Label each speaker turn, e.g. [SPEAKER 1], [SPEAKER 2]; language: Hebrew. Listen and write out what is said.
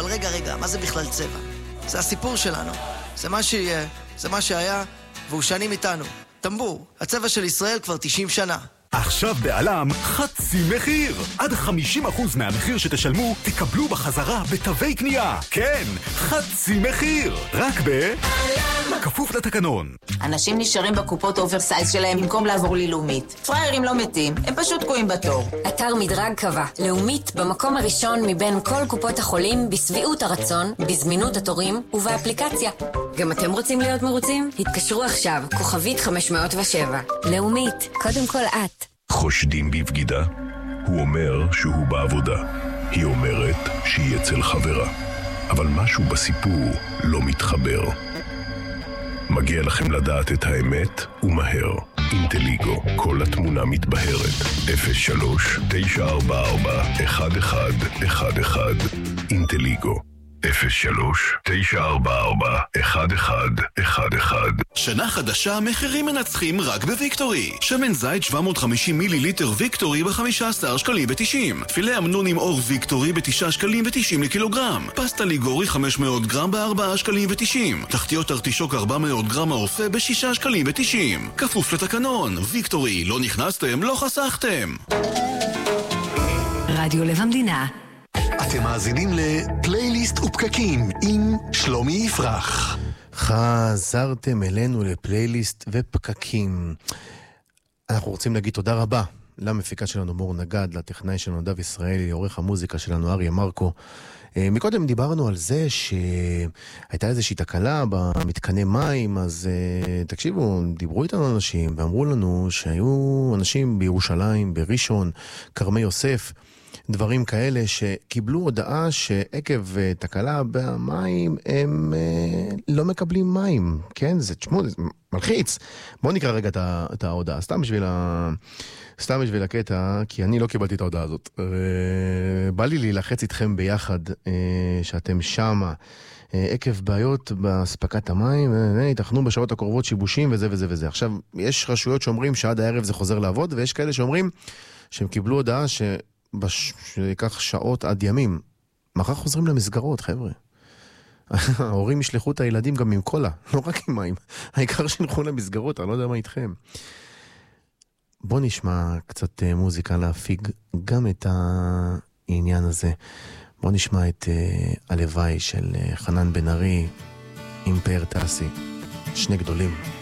[SPEAKER 1] רגע, מה זה בכלל צבע? זה הסיפור שלנו. זה מה שיהיה, זה מה שהיה, והוא שנים איתנו. טמבור, הצבע של ישראל כבר 90 שנה.
[SPEAKER 2] עכשיו בעלם חצי מחיר. עד 50% מהמחיר שתשלמו תקבלו בחזרה בתווי קנייה. כן, חצי מחיר. רק בעלם. כפוף לתקנון.
[SPEAKER 3] אנשים נשארים בקופות אוברסייז שלהם במקום לעבור ללאומית. פריירים לא מתים, הם פשוט תקועים בתור.
[SPEAKER 4] אתר מדרג קבע. לאומית במקום הראשון מבין כל קופות החולים בסביעות הרצון, בזמינות התורים ובאפליקציה. גם אתם רוצים להיות מרוצים? התקשרו עכשיו, כוכבית 507. לאומית, קודם כל את.
[SPEAKER 5] חושדים בבגידה? הוא אומר שהוא בעבודה. היא אומרת שהיא אצל חברה. אבל משהו בסיפור לא מתחבר. מגיע לכם לדעת את האמת ומהר. אינטליגו, כל התמונה מתבהרת. 03-944-1111 אינטליגו 03-944-1111.
[SPEAKER 6] שנה חדשה, מחירים מנצחים רק בוויקטורי. שמן זית 750 מיליליטר ויקטורי ב-15 שקלים ו-90. פילה אמנון עם אור ויקטורי ב-9 שקלים ו-90 לקילוגרם. פסטה ליגורי 500 גרם ב-4 שקלים ו-90. תחתיות ארטישוק 400 גרם האופה ב-6 שקלים ו-90. כפוף לתקנון. ויקטורי, לא נכנסתם, לא חסכתם.
[SPEAKER 7] רדיו לב המדינה.
[SPEAKER 8] אתם מאזינים לפלייליסט ופקקים עם שלומי יפרח.
[SPEAKER 9] חזרתם אלינו לפלייליסט ופקקים. אנחנו רוצים להגיד תודה רבה למפיקה שלנו מור נגד, לטכנאי שלנו דב ישראלי, עורך המוזיקה שלנו אריה מרקו. מקודם דיברנו על זה שהייתה איזושהי תקלה במתקני מים, אז תקשיבו, דיברו איתנו אנשים ואמרו לנו שהיו אנשים בירושלים, בראשון, כרמי יוסף, דברים כאלה שקיבלו הודעה שעקב תקלה במים הם לא מקבלים מים. כן, זה מלחיץ. בואו נקרא רגע את ההודעה, סתם בשביל הקטע, כי אני לא קיבלתי את ההודעה הזאת. בא לי להילחץ איתכם ביחד שאתם שמה. עקב בעיות בהספקת המים, יתכנו בשעות הקרובות שיבושים וזה וזה וזה. עכשיו, יש רשויות שאומרים שעד הערב זה חוזר לעבוד, ויש כאלה שאומרים שהם קיבלו הודעה שיקח שעות עד ימים. מחר חוזרים למסגרות, חבר'ה. ההורים ישלחו את הילדים גם עם קולה, לא רק עם מים. העיקר שילכו למסגרות, אני לא יודע מה איתכם. בוא נשמע קצת מוזיקה להפיג גם את העניין הזה. בוא נשמע את הלוואי של חנן בן ארי עם פאר טסי. שני גדולים.